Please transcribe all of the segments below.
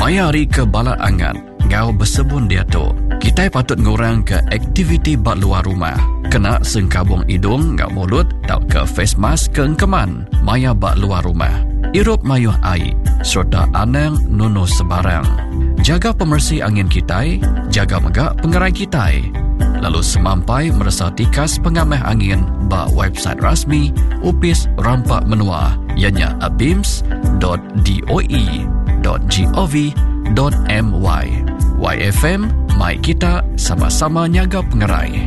Mayari ke balat angan, ngau bersebun dia tu. Kita patut ngurang ke aktiviti bat luar rumah. Kena sengkabung hidung, ngau mulut, tau ke face mask ke engkeman. Maya bat luar rumah. Irup mayuh air, serta anang nunuh sebarang. Jaga pemersih angin kita, jaga megak pengerai kita. Lalu semampai merasa tikas pengamah angin bak website rasmi Upis Rampak Menua, ianya abims.doe.gov.my. YFM, mai kita sama-sama nyaga pengerai.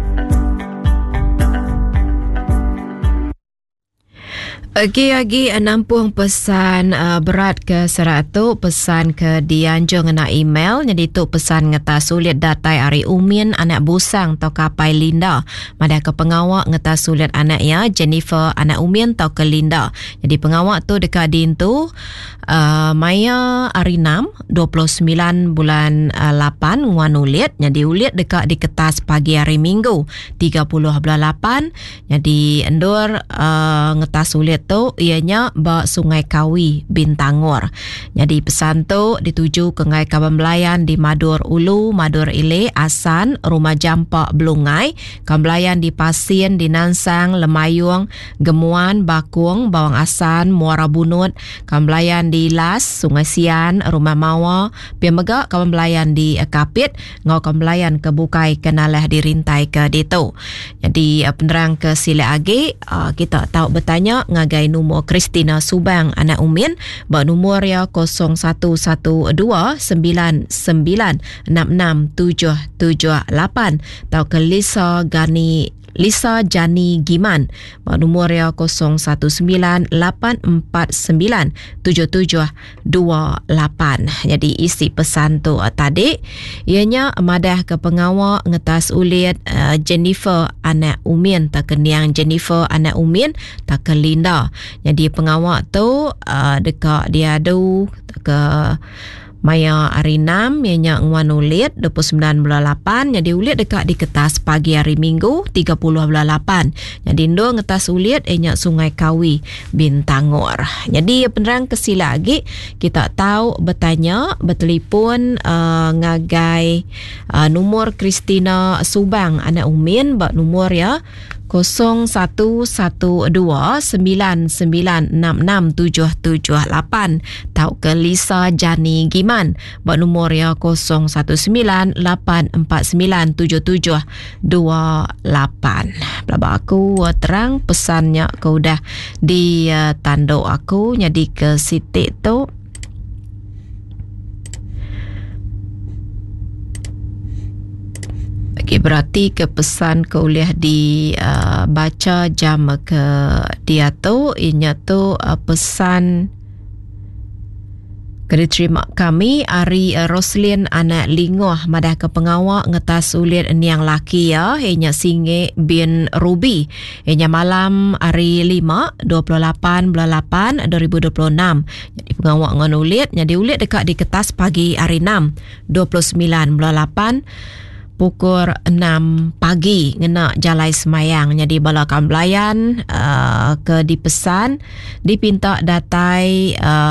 Agi nampung pesan berat ke seratu pesan ke dianjo ngena email jadi tu pesan ngeta sulit datai Ari Umin anak busang tau kapai Linda mada ke pengawak ngeta sulit anak ya Jennifer anak Umin tau ke Linda jadi pengawak tu dekat din tu Maya Ari 6 29 bulan 8 nguan ulit jadi ulit dekat di kertas pagi hari Minggu 30 bulan 8 jadi endur ngetas ulit tu ianya ba Sungai Kawi Bintangor. Jadi pesan tu dituju ke ngai Kabambelayan di Madur Ulu, Madur Ile, Asan, Rumah Jampak Belungai, Kabambelayan di Pasien, di Nansang, Lemayung, Gemuan, Bakung, Bawang Asan, Muara Bunut, Kabambelayan di Las, Sungai Sian, Rumah Mawa, Piamega, Kabambelayan di Kapit, ngau Kabambelayan ke Bukai kenalah dirintai ke ditu. Jadi penerang ke sila agi kita tahu bertanya ngagai nombor Christina Subang anak Umin bak nombor ya 011299667778 tau ke Lisa Jani Giman bak nombor ya 0198497728. Jadi isi pesan tu tadi ianya madah ke pengawak ngetas ulit Jennifer anak Umin tak keniang Jennifer anak Umin tak ke Linda. Jadi pengawak tu dekat dia adu ke Maya hari 6 ianya nguan ulit 29 bulan 8 jadi ulit dekat di kertas pagi hari Minggu 30 bulan 8 jadi ndo ngetas ulit ianya Sungai Kawi Bintangor. Jadi penerang kesila lagi kita tahu bertanya bertelefon ngagai nomor Christina Subang anak Umin bak nomor ya 011299667778 tau ke Lisa Jani Giman bak nombor ya 0198497728. Pelabak aku terang pesannya kau dah di tanduk aku jadi ke sitik tu berarti ke pesan ke uliah di baca jam ke dia tu inya tu pesan diterima kami Ari Roslin anak Lingoh madah ke pengawak ngetas ulit niang laki ya inya Singe bin Ruby inya malam hari 5 28 bulan 8 2026 jadi pengawak ngan ulit jadi ulit dekat di kertas pagi hari 6 29 bulan 8 pukul 6 pagi ngena Jalai Semayang. Jadi bala Kabambelayan ke dipesan dipinta datai